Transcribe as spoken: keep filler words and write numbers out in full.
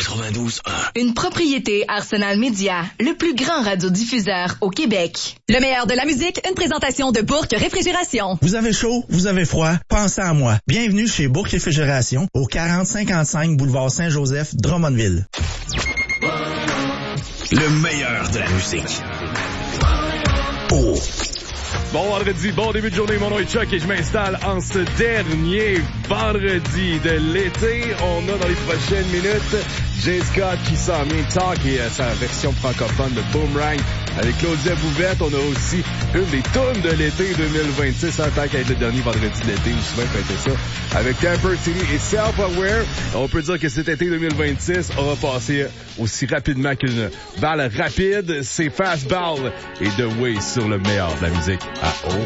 quatre-vingt-douze un. Une propriété Arsenal Média, le plus grand radiodiffuseur au Québec. Le meilleur de la musique, une présentation de Bourque Réfrigération. Vous avez chaud, vous avez froid, pensez à moi. Bienvenue chez Bourque Réfrigération, au quarante cinquante-cinq boulevard Saint-Joseph, Drummondville. Le meilleur de la musique. Oh. Bon vendredi, bon début de journée, mon nom est Chuck et je m'installe en ce dernier vendredi de l'été. On a dans les prochaines minutes Jay Scott qui s'en vient talk et euh, sa version francophone de Boomerang avec Claudia Bouvette. On a aussi une des tunes de l'été deux mille vingt-six en tant qu'être le dernier vendredi de l'été, aussi bien fêter ça, avec Camper City et Self-Aware. On peut dire que cet été deux mille vingt-six aura passé aussi rapidement qu'une balle rapide. C'est Fastball et The Way sur le meilleur de la musique à haut.